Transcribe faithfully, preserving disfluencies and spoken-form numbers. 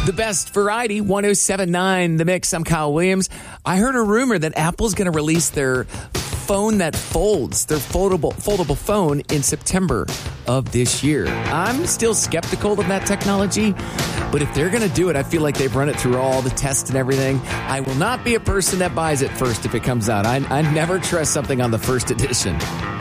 The best variety, one oh seven point nine The Mix. I'm Kyle Williams. I heard a rumor that Apple's going to release their phone that folds, their foldable foldable phone in September of this year. I'm still skeptical of that technology, but if they're going to do it, I feel like they've run it through all the tests and everything. I will not be a person that buys it first if it comes out. I, I never trust something on the first edition.